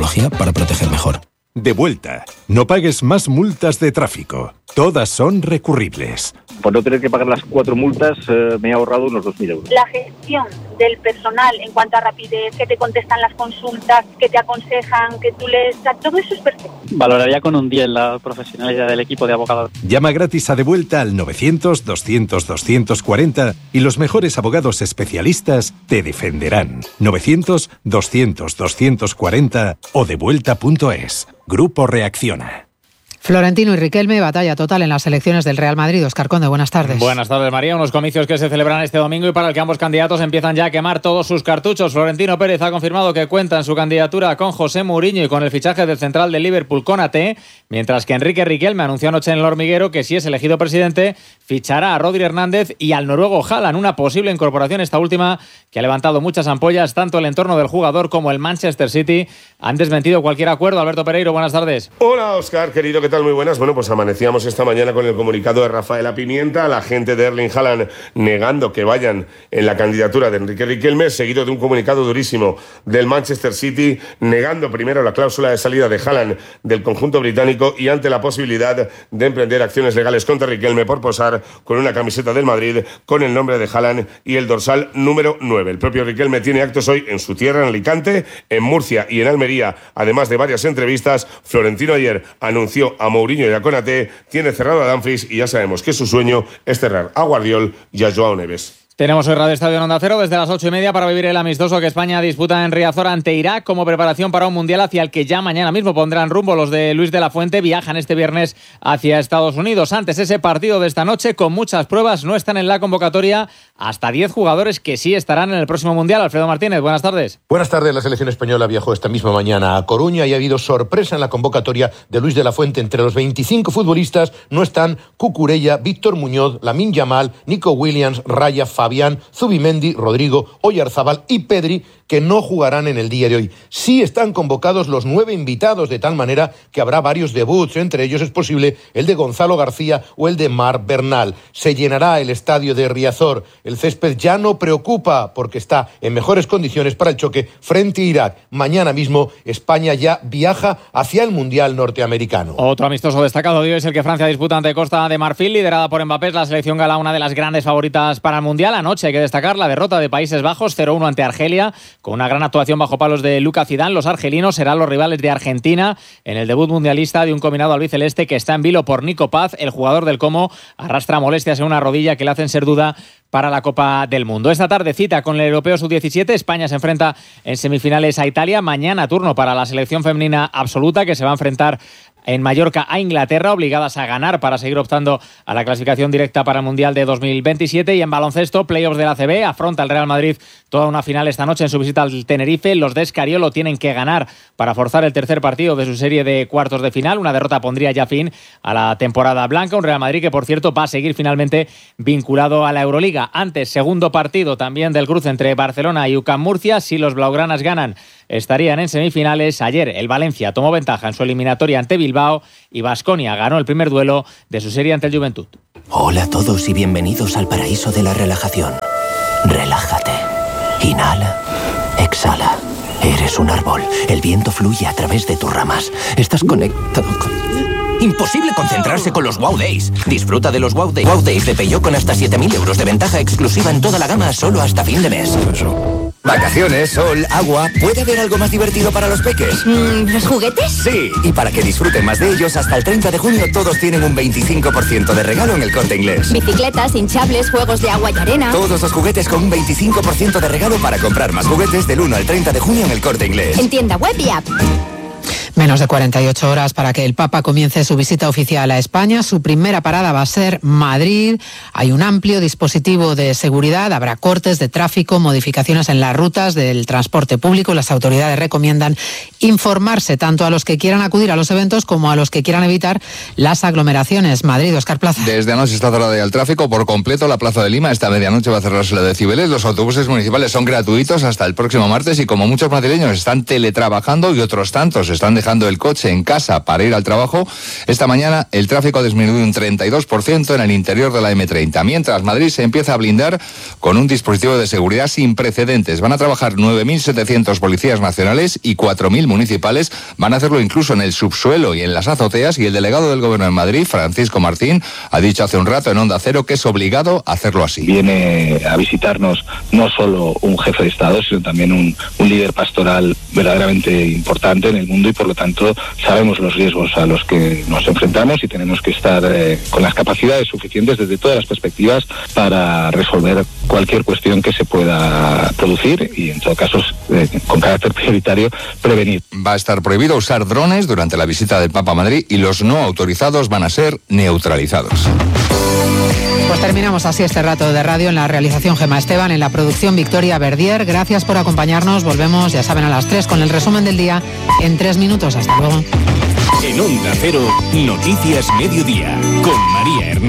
tecnología para proteger mejor. Devuelta. No pagues más multas de tráfico. Todas son recurribles. Por no tener que pagar las 4 multas, me he ahorrado unos 2.000 euros. La gestión del personal en cuanto a rapidez, que te contestan las consultas, que te aconsejan, que tú lees, todo eso es perfecto. Valoraría con un 10 la profesionalidad del equipo de abogados. Llama gratis a Devuelta al 900-200-240 y los mejores abogados especialistas te defenderán. 900-200-240 o devuelta.es. Grupo Reacciona. Florentino y Riquelme, batalla total en las elecciones del Real Madrid. Óscar Conde, buenas tardes. Buenas tardes, María. Unos comicios que se celebran este domingo y para el que ambos candidatos empiezan ya a quemar todos sus cartuchos. Florentino Pérez ha confirmado que cuenta en su candidatura con José Mourinho y con el fichaje del central del Liverpool, Konaté, mientras que Enrique Riquelme anunció anoche en El Hormiguero que si es elegido presidente, fichará a Rodri Hernández y al noruego Haaland, una posible incorporación, esta última que ha levantado muchas ampollas. Tanto el entorno del jugador como el Manchester City han desmentido cualquier acuerdo. Alberto Pereiro, buenas tardes. Hola, Óscar, querido, ¿qué tal? Muy buenas. Bueno, pues amanecíamos esta mañana con el comunicado de Rafaela Pimienta, la gente de Erling Haaland negando que vayan en la candidatura de Enrique Riquelme, seguido de un comunicado durísimo del Manchester City, negando primero la cláusula de salida de Haaland del conjunto británico y ante la posibilidad de emprender acciones legales contra Riquelme por posar con una camiseta del Madrid con el nombre de Haaland y el dorsal número 9. El propio Riquelme tiene actos hoy en su tierra, en Alicante, en Murcia y en Almería, además de varias entrevistas. Florentino ayer anunció a Mourinho y a Konaté, tiene cerrado a Dumfries y ya sabemos que su sueño es cerrar a Guardiol y a Joao Neves. Tenemos hoy Radio Estadio en Onda Cero desde las 8:30 para vivir el amistoso que España disputa en Riazor ante Irak como preparación para un mundial hacia el que ya mañana mismo pondrán rumbo. Los de Luis de la Fuente viajan este viernes hacia Estados Unidos. Antes, ese partido de esta noche con muchas pruebas, no están en la convocatoria hasta 10 jugadores que sí estarán en el próximo mundial. Alfredo Martínez, buenas tardes. Buenas tardes. La selección española viajó esta misma mañana a Coruña y ha habido sorpresa en la convocatoria de Luis de la Fuente. Entre los 25 futbolistas no están Cucurella, Víctor Muñoz, Lamine Yamal, Nico Williams, Raya, Fabián, Zubimendi, Rodrigo, Oyarzábal y Pedri, que no jugarán en el día de hoy. Sí están convocados los 9 invitados, de tal manera que habrá varios debuts. Entre ellos es posible el de Gonzalo García o el de Marc Bernal. Se llenará el estadio de Riazor. El césped ya no preocupa porque está en mejores condiciones para el choque frente a Irak. Mañana mismo España ya viaja hacia el Mundial norteamericano. Otro amistoso destacado de hoy es el que Francia disputa ante Costa de Marfil, liderada por Mbappé. La selección gala, una de las grandes favoritas para el Mundial. Anoche hay que destacar la derrota de Países Bajos 0-1 ante Argelia, con una gran actuación bajo palos de Luka Zidane. Los argelinos serán los rivales de Argentina en el debut mundialista de un combinado albiceleste que está en vilo por Nico Paz. El jugador del Como arrastra molestias en una rodilla que le hacen ser duda para la Copa del Mundo. Esta tarde cita con el Europeo Sub-17. España se enfrenta en semifinales a Italia. Mañana turno para la selección femenina absoluta, que se va a enfrentar en Mallorca a Inglaterra, obligadas a ganar para seguir optando a la clasificación directa para el Mundial de 2027. Y en baloncesto, playoffs de la ACB, afronta el Real Madrid toda una final esta noche en su visita al Tenerife. Los de Escariolo tienen que ganar para forzar el tercer partido de su serie de cuartos de final. Una derrota pondría ya fin a la temporada blanca. Un Real Madrid que, por cierto, va a seguir finalmente vinculado a la Euroliga. Antes, segundo partido también del cruce entre Barcelona y UCAM Murcia. Si los blaugranas ganan, estarían en semifinales. Ayer el Valencia tomó ventaja en su eliminatoria ante Bilbao y Baskonia ganó el primer duelo de su serie ante el Juventud. Hola a todos y bienvenidos al paraíso de la relajación. Relájate. Inhala. Exhala. Eres un árbol. El viento fluye a través de tus ramas. Estás conectado con... Imposible concentrarse con los Wow Days. Disfruta de los Wow Days. Wow Days de Peugeot con hasta 7.000 euros de ventaja exclusiva en toda la gama solo hasta fin de mes. Vacaciones, sol, agua. ¿Puede haber algo más divertido para los peques? ¿Los juguetes? Sí, y para que disfruten más de ellos, hasta el 30 de junio todos tienen un 25% de regalo en El Corte Inglés. Bicicletas, hinchables, juegos de agua y arena. Todos los juguetes con un 25% de regalo para comprar más juguetes del 1 al 30 de junio en El Corte Inglés. En tienda web y app. Menos de 48 horas para que el Papa comience su visita oficial a España. Su primera parada va a ser Madrid. Hay un amplio dispositivo de seguridad, habrá cortes de tráfico, modificaciones en las rutas del transporte público. Las autoridades recomiendan informarse tanto a los que quieran acudir a los eventos como a los que quieran evitar las aglomeraciones. Madrid, Óscar Plaza. Desde anoche está cerrada el tráfico por completo. La Plaza de Lima esta medianoche va a cerrarse la de Cibeles. Los autobuses municipales son gratuitos hasta el próximo martes y como muchos madrileños están teletrabajando y otros tantos están dejando dejando el coche en casa para ir al trabajo, esta mañana el tráfico ha disminuido un 32% en el interior de la M30, mientras Madrid se empieza a blindar con un dispositivo de seguridad sin precedentes. Van a trabajar 9.700 policías nacionales y 4.000 municipales. Van a hacerlo incluso en el subsuelo y en las azoteas, y el delegado del Gobierno en Madrid, Francisco Martín, ha dicho hace un rato en Onda Cero que es obligado a hacerlo así. Viene a visitarnos no solo un jefe de Estado, sino también un líder pastoral verdaderamente importante en el mundo, y por lo tanto sabemos los riesgos a los que nos enfrentamos y tenemos que estar con las capacidades suficientes desde todas las perspectivas para resolver cualquier cuestión que se pueda producir y, en todo caso, con carácter prioritario, prevenir. Va a estar prohibido usar drones durante la visita del Papa a Madrid y los no autorizados van a ser neutralizados. Pues terminamos así este rato de radio. En la realización Gemma Esteban, en la producción Victoria Verdier. Gracias por acompañarnos. Volvemos, ya saben, a las 3 con el resumen del día en 3 minutos. Hasta luego. En Onda Cero, Noticias Mediodía, con María Hernández.